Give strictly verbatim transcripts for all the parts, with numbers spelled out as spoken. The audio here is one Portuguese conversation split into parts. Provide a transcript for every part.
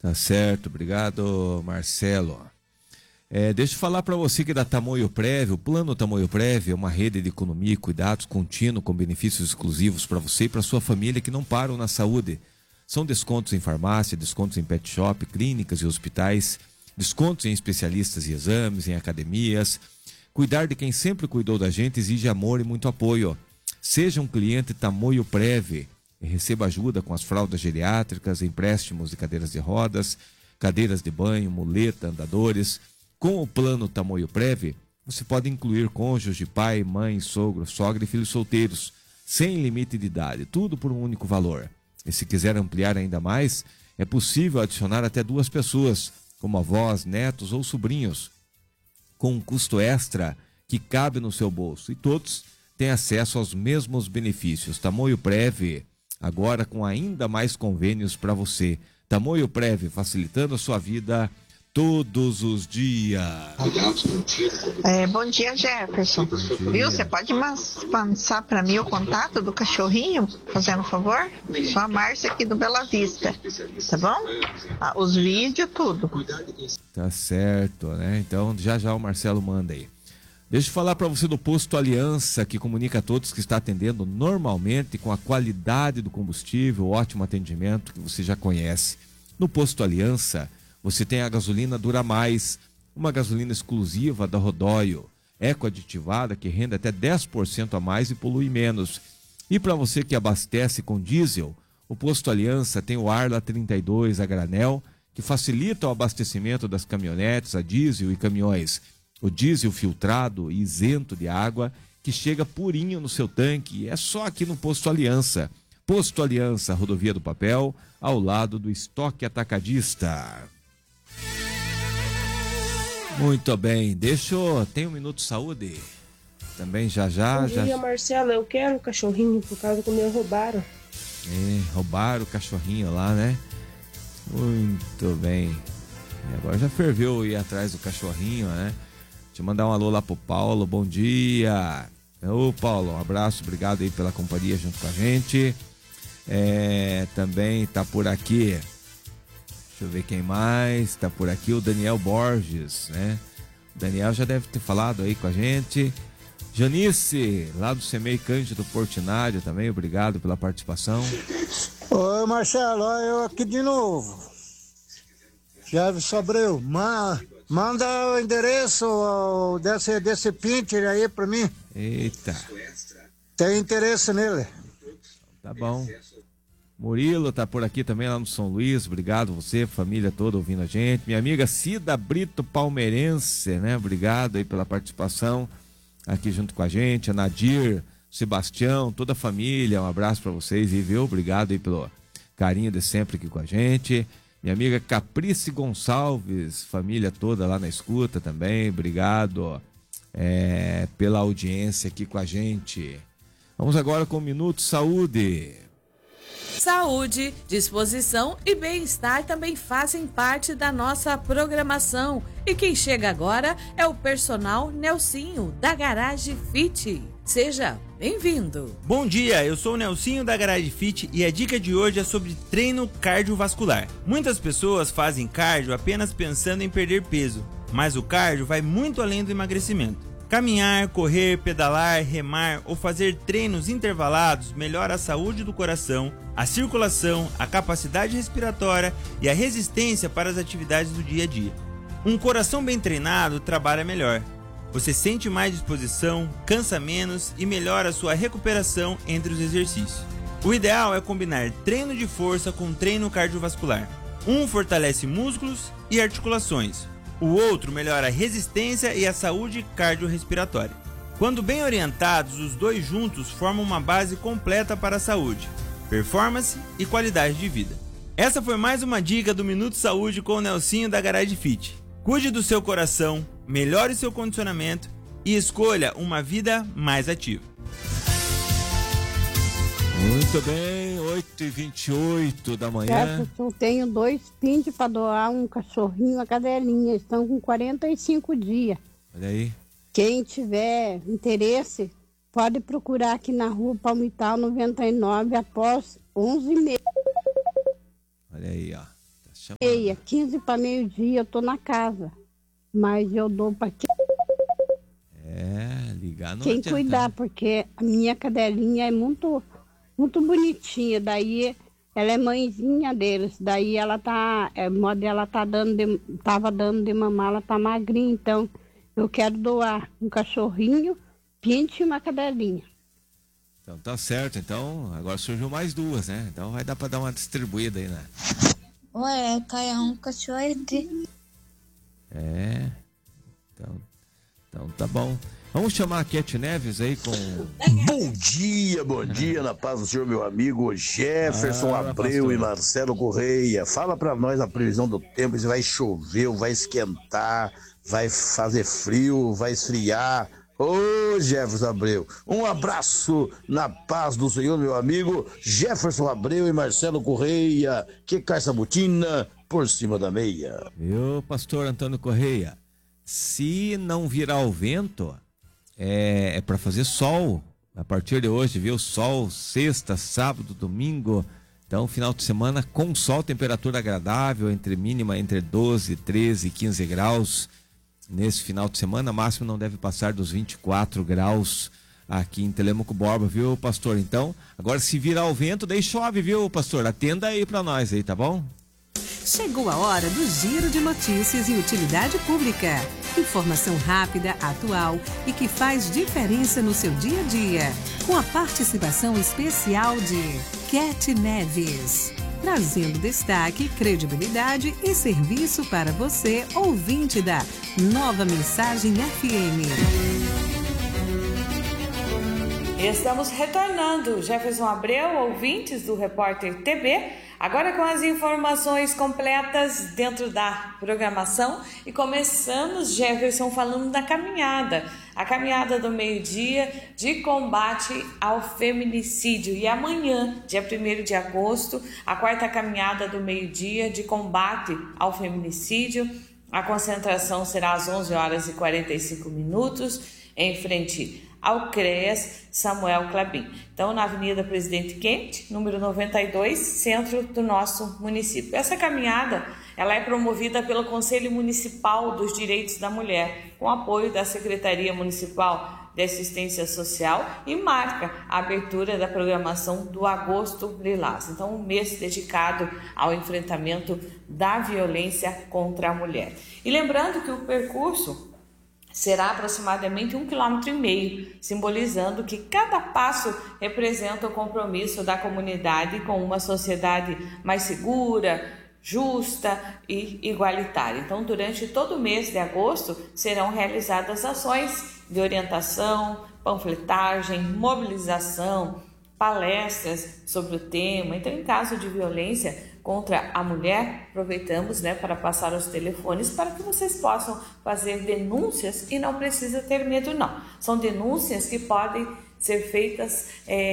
Tá certo, obrigado, Marcelo. É, deixa eu falar para você que da Tamoio Prev, o Plano Tamoio Prev é uma rede de economia e cuidados contínuo com benefícios exclusivos para você e para sua família que não param na saúde. São descontos em farmácia, descontos em pet shop, clínicas e hospitais, descontos em especialistas e exames, em academias. Cuidar de quem sempre cuidou da gente exige amor e muito apoio. Seja um cliente Tamoio Prev e receba ajuda com as fraldas geriátricas, empréstimos de cadeiras de rodas, cadeiras de banho, muleta, andadores. Com o plano Tamoio Prev, você pode incluir cônjuge, pai, mãe, sogro, sogra e filhos solteiros, sem limite de idade, tudo por um único valor. E se quiser ampliar ainda mais, é possível adicionar até duas pessoas, como avós, netos ou sobrinhos, com um custo extra que cabe no seu bolso. E todos têm acesso aos mesmos benefícios. Tamoio Prev, agora com ainda mais convênios para você. Tamoio Prev, facilitando a sua vida todos os dias. É, bom dia, Jefferson. Bom dia. Viu? Você pode passar para mim o contato do cachorrinho, fazendo um favor? Sou a Márcia aqui do Bela Vista, tá bom? Ah, os vídeos, tudo. Tá certo, né? Então já já o Marcelo manda aí. Deixa eu falar para você do Posto Aliança, que comunica a todos que está atendendo normalmente com a qualidade do combustível, ótimo atendimento que você já conhece. No Posto Aliança, você tem a gasolina Dura Mais, uma gasolina exclusiva da Rodóio, eco-aditivada que rende até dez por cento a mais e polui menos. E para você que abastece com diesel, o Posto Aliança tem o Arla trinta e dois a granel, que facilita o abastecimento das caminhonetes a diesel e caminhões. O diesel filtrado e isento de água, que chega purinho no seu tanque, é só aqui no Posto Aliança. Posto Aliança, Rodovia do Papel, ao lado do Estoque Atacadista. Muito bem, deixa eu... Tem um minuto de saúde? Também já já... Bom dia, já... Marcelo, eu quero um cachorrinho por causa que me roubaram. É, roubaram o cachorrinho lá, né? Muito bem. E agora já ferveu ir atrás do cachorrinho, né? Deixa eu mandar um alô lá pro Paulo, bom dia. Ô Paulo, um abraço, obrigado aí pela companhia junto com a gente. É, também tá por aqui... Deixa eu ver quem mais tá por aqui, o Daniel Borges, né? O Daniel já deve ter falado aí com a gente. Janice, lá do Semei Cândido Portinari também, obrigado pela participação. Oi, Marcelo, eu aqui de novo. Jefferson Abreu, ma, manda o endereço desse, desse pincher aí pra mim. Eita. Tem interesse nele. Tá bom. Murilo tá por aqui também lá no São Luís, obrigado você, família toda ouvindo a gente. Minha amiga Cida Brito Palmeirense, né? Obrigado aí pela participação aqui junto com a gente. A Nadir, Sebastião, toda a família, um abraço para vocês e viu? Obrigado aí pelo carinho de sempre aqui com a gente. Minha amiga Caprice Gonçalves, família toda lá na escuta também, obrigado é, pela audiência aqui com a gente. Vamos agora com o Minuto Saúde. Saúde, disposição e bem-estar também fazem parte da nossa programação. E quem chega agora é o personal Nelsinho, da Garage Fit. Seja bem-vindo. Bom dia, eu sou o Nelsinho da Garage Fit e a dica de hoje é sobre treino cardiovascular. Muitas pessoas fazem cardio apenas pensando em perder peso, mas o cardio vai muito além do emagrecimento. Caminhar, correr, pedalar, remar ou fazer treinos intervalados melhora a saúde do coração, a circulação, a capacidade respiratória e a resistência para as atividades do dia a dia. Um coração bem treinado trabalha melhor. Você sente mais disposição, cansa menos e melhora a sua recuperação entre os exercícios. O ideal é combinar treino de força com treino cardiovascular. Um fortalece músculos e articulações. O outro melhora a resistência e a saúde cardiorrespiratória. Quando bem orientados, os dois juntos formam uma base completa para a saúde, performance e qualidade de vida. Essa foi mais uma dica do Minuto Saúde com o Nelsinho da Garage Fit. Cuide do seu coração, melhore seu condicionamento e escolha uma vida mais ativa. Muito bem, oito e vinte e oito da manhã. Eu tenho dois pintos para doar, um cachorrinho, uma cadelinha. Estão com quarenta e cinco dias. Olha aí. Quem tiver interesse, pode procurar aqui na rua Palmital noventa e nove, após onze e meia. Olha aí, ó. Tá Chama... quinze para meio-dia eu tô na casa, mas eu dou para quem... É, ligar não Quem adianta, cuidar, né? porque a minha cadelinha é muito, muito bonitinha, daí ela é mãezinha deles, daí ela tá, é, modo ela tá dando de, tava dando de mamar, ela tá magrinha, então eu quero doar um cachorrinho, pinte e uma cadelinha. Então tá certo, então agora surgiu mais duas, né? Então vai dar pra dar uma distribuída aí, né? Ué, cai um cachorro de... É, então, então tá bom. Vamos chamar a Cat Neves aí com... Bom dia, bom dia, na paz do Senhor, meu amigo Jefferson Ah, Abreu pastor. e Marcelo Correia. Fala pra nós a previsão do tempo, se vai chover, vai esquentar, vai fazer frio, vai esfriar. Ô Jefferson Abreu, um abraço na paz do Senhor, meu amigo Jefferson Abreu e Marcelo Correia, que calça botina por cima da meia. Viu, pastor Antônio Correia? Se não virar o vento, é, é para fazer sol a partir de hoje, viu? Sol, sexta, sábado, domingo. Então, final de semana com sol, temperatura agradável, entre mínima entre doze, treze, quinze graus. Nesse final de semana, máximo não deve passar dos vinte e quatro graus aqui em Telêmaco Borba, viu, pastor? Então, agora se virar o vento, daí chove, viu, pastor? Atenda aí pra nós aí, tá bom? Chegou a hora do Giro de Notícias e Utilidade Pública. Informação rápida, atual e que faz diferença no seu dia a dia. Com a participação especial de Cat Neves. Trazendo destaque, credibilidade e serviço para você, ouvinte da Nova Mensagem F M. Estamos retornando, Jefferson Abreu, ouvintes do Repórter T B, agora com as informações completas dentro da programação e começamos, Jefferson, falando da caminhada, a caminhada do meio-dia de combate ao feminicídio. E amanhã, dia primeiro de agosto, a quarta caminhada do meio-dia de combate ao feminicídio. A concentração será às onze horas e quarenta e cinco minutos, em frente ao CREAS Samuel Clabin. Então, na Avenida Presidente Kennedy, número noventa e dois, centro do nosso município. Essa caminhada, ela é promovida pelo Conselho Municipal dos Direitos da Mulher, com apoio da Secretaria Municipal de Assistência Social e marca a abertura da programação do Agosto Lilás. Então, um mês dedicado ao enfrentamento da violência contra a mulher. E lembrando que o percurso será aproximadamente um quilômetro e meio, simbolizando que cada passo representa o compromisso da comunidade com uma sociedade mais segura, justa e igualitária. Então, durante todo o mês de agosto, serão realizadas ações de orientação, panfletagem, mobilização, palestras sobre o tema. Então, em caso de violência contra a mulher, aproveitamos, né, para passar os telefones para que vocês possam fazer denúncias e não precisa ter medo, não. São denúncias que podem ser feitas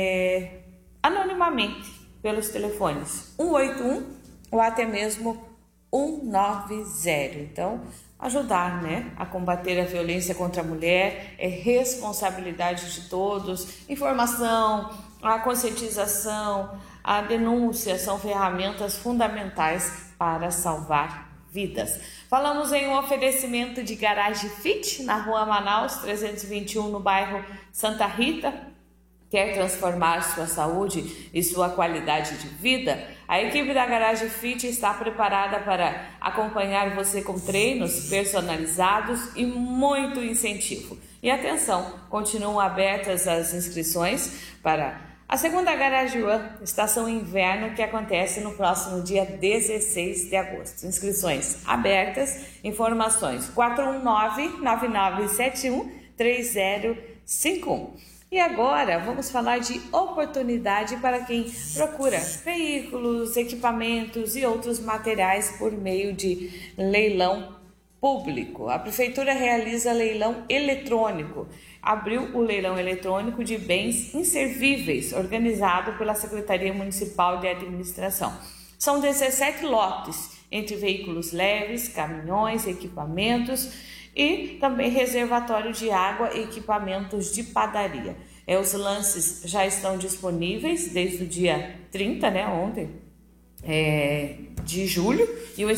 é, anonimamente pelos telefones um oito um ou até mesmo um nove zero. Então, ajudar, né, a combater a violência contra a mulher é responsabilidade de todos. Informação, a conscientização, a denúncia são ferramentas fundamentais para salvar vidas. Falamos em um oferecimento de Garage Fit na Rua Manaus trezentos e vinte e um, no bairro Santa Rita. Quer transformar sua saúde e sua qualidade de vida? A equipe da Garage Fit está preparada para acompanhar você com treinos personalizados e muito incentivo. E atenção, continuam abertas as inscrições para a segunda Garage One, estação inverno, que acontece no próximo dia dezesseis de agosto. Inscrições abertas, informações quatro um nove, nove nove sete um, três zero cinco um. E agora vamos falar de oportunidade para quem procura veículos, equipamentos e outros materiais por meio de leilão público. A Prefeitura realiza leilão eletrônico. Abriu o leilão eletrônico de bens inservíveis, organizado pela Secretaria Municipal de Administração. São dezessete lotes, entre veículos leves, caminhões, equipamentos e também reservatório de água e equipamentos de padaria. É, os lances já estão disponíveis desde o dia trinta, né, ontem, é, de julho e o